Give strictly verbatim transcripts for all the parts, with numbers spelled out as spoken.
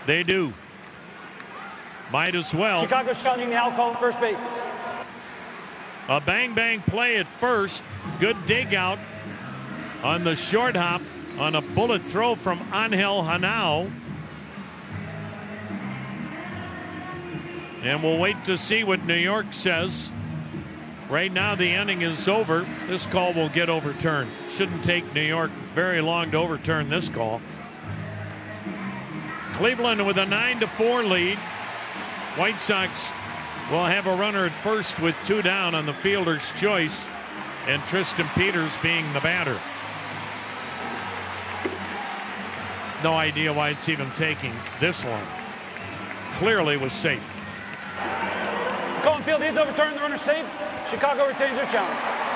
They do. Might as well. Chicago's challenging the Alcon first base. A bang-bang play at first. Good dig out on the short hop on a bullet throw from Angel Hanao. And we'll wait to see what New York says. Right now the inning is over. This call will get overturned. Shouldn't take New York very long to overturn this call. Cleveland with a nine to four lead. White Sox will have a runner at first with two down on the fielder's choice, and Tristan Peters being the batter. No idea why it's even taking this long. Clearly was safe. Cohen Field is overturned. The runner safe. Chicago retains their challenge.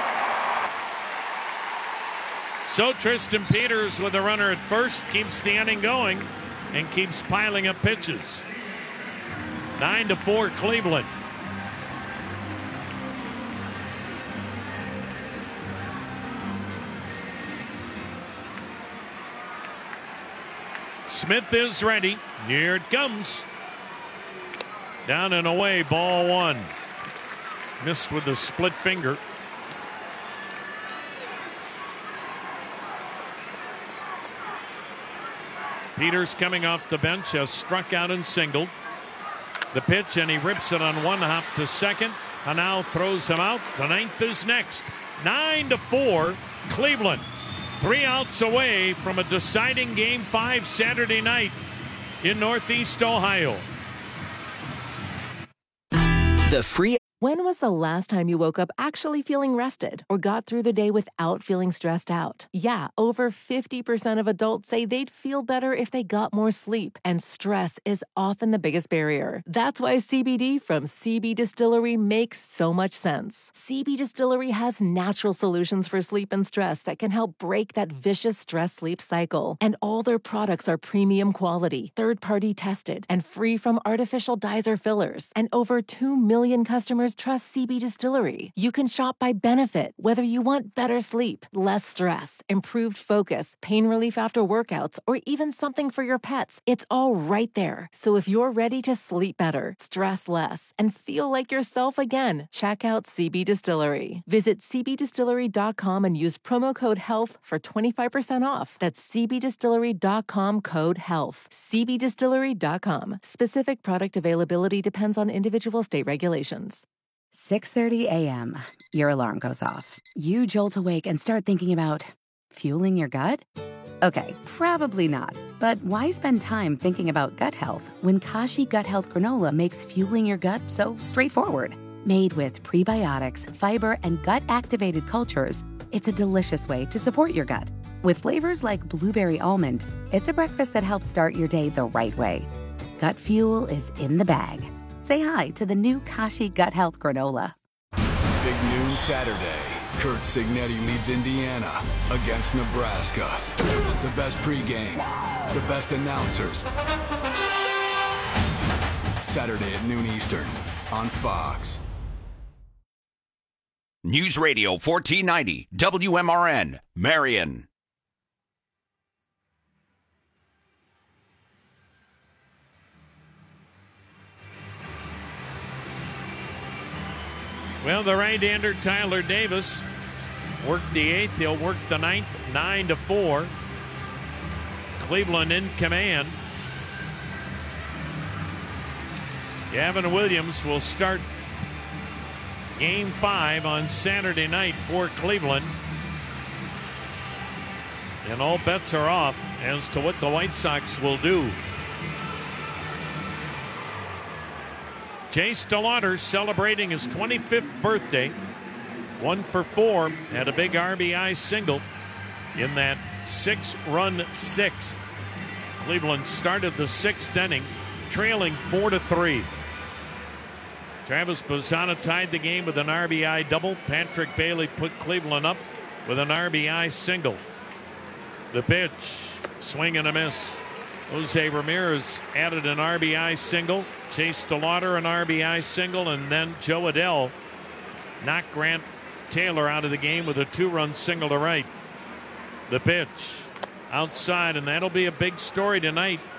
So Tristan Peters with a runner at first keeps the inning going and keeps piling up pitches. Nine to four Cleveland. Smith is ready. Here it comes. Down and away, ball one. Missed with the split finger. Peters coming off the bench has struck out and singled. The pitch, and he rips it on one hop to second. Hanau throws him out. The ninth is next. Nine to four, Cleveland. Three outs away from a deciding game five Saturday night in Northeast Ohio. The free. When was the last time you woke up actually feeling rested or got through the day without feeling stressed out? Yeah, over fifty percent of adults say they'd feel better if they got more sleep, and stress is often the biggest barrier. That's why C B D from C B Distillery makes so much sense. C B Distillery has natural solutions for sleep and stress that can help break that vicious stress-sleep cycle. And all their products are premium quality, third-party tested, and free from artificial dyes or fillers. And over two million customers trust C B Distillery. You can shop by benefit, whether you want better sleep, less stress, improved focus, pain relief after workouts, or even something for your pets. It's all right there. So if you're ready to sleep better, stress less, and feel like yourself again, check out C B Distillery. Visit c b distillery dot com and use promo code HEALTH for twenty-five percent off. That's c b distillery dot com code HEALTH. c b distillery dot com. Specific product availability depends on individual state regulations. six thirty a.m. Your alarm goes off. You jolt awake and start thinking about fueling your gut? Okay, probably not. But why spend time thinking about gut health when Kashi Gut Health Granola makes fueling your gut so straightforward? Made with prebiotics, fiber, and gut-activated cultures, it's a delicious way to support your gut. With flavors like blueberry almond, it's a breakfast that helps start your day the right way. Gut fuel is in the bag. Say hi to the new Kashi Gut Health Granola. Big noon Saturday. Kurt Signetti leads Indiana against Nebraska. The best pregame, the best announcers. Saturday at noon Eastern on Fox. News Radio fourteen ninety, W M R N, Marion. Well, the right-hander Tyler Davis worked the eighth. He'll work the ninth. Nine to four. Cleveland in command. Gavin Williams will start game five on Saturday night for Cleveland. And all bets are off as to what the White Sox will do. Chase DeLauder celebrating his twenty-fifth birthday. One for four, had a big R B I single in that six-run sixth. Cleveland started the sixth inning, trailing four to three. Travis Bazzana tied the game with an R B I double. Patrick Bailey put Cleveland up with an R B I single. The pitch, swing and a miss. Jose Ramirez added an R B I single. Chase DeLauder an R B I single, and then Joe Adell knocked Grant Taylor out of the game with a two-run single to right. The pitch outside, and that'll be a big story tonight